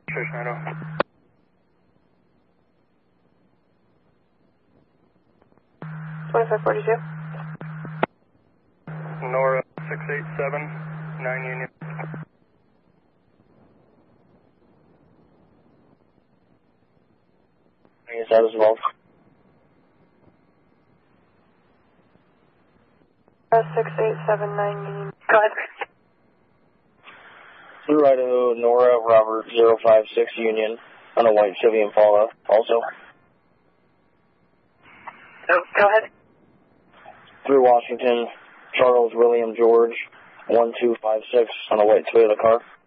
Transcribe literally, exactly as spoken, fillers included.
twenty-five forty-two. Nora six eight seven, nine Union. Is that as well? six eight seven nine Union. Go ahead. Blue Idaho, Nora, Robert, zero five six Union, on a white Chevy Impala, also. Oh, go ahead. Through Washington, Charles William George, one two five six, on a white Toyota car.